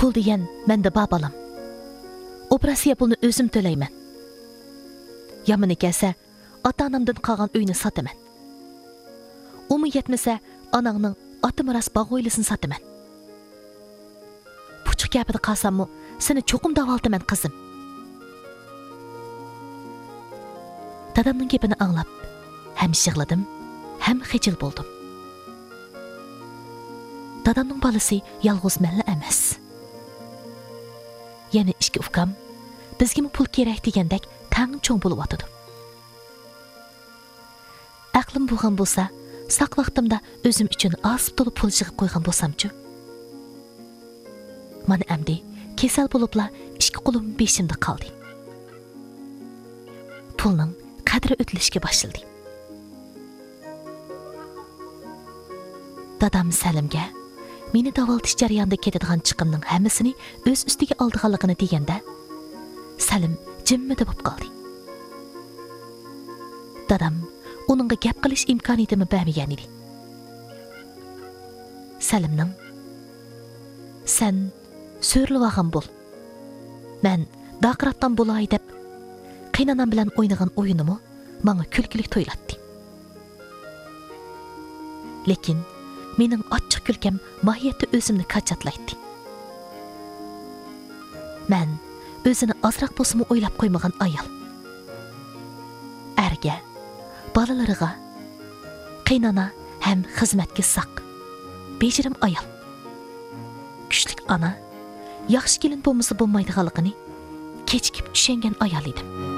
Pul degan menda bor bolam. Operatsiya pulni o'zim to'layman. Yomoni kelsa, ota-onamdan qolgan uyni sotaman. Umi yetmasa, onangning ota miras bog' o'ylisini sotaman. Puchuq gapida qolsammi, seni cho'qim davoltaman qizim. Dadamning gapini anglab, ham yig'ladim, ham xijil bo'ldim. Dadamning bolasi yolg'iz malla emas. Yana ikki ukam bizga pul kerak degandek tang cho'ng bo'lib o'tadi. Aqlim bo'lgan bo'lsa, saq vaqtimda o'zim uchun osib to'lib pul yig'ib qo'ygan bo'lsam-chi. Mana endi kasal bo'libla ikki qo'lim beshimda qoldi. Pulning qadri o'tlishga boshladi. Dadam Salimga meni davolatish jarayonida ketadigan chiqimning hammasini o'z ustiga oldiganligini deganda, Salim jimmida bo'lib qoldi. Dadam uningga gap qilish imkoniyatini bermagan edi. Salimning "Sen so'rlavagan bo'l. Men daqratdan bo'lay" deb qiynanam bilan o'ynagan o'yinimni menga kulkilik to'ylatdi. Lekin mening ochiq kulkam mohiyatda o'zimni qachotlaydi. Men o'zini ozroq bo'lsa o'ylab qo'ymagan ayol. Erga, bolalariga, qiynana ham xizmatga saq. Bejirim ayol. Kuchlik ona, yaxshi kelin bo'lmasa bo'lmaydiganligini kechikib tushungan ayol edim.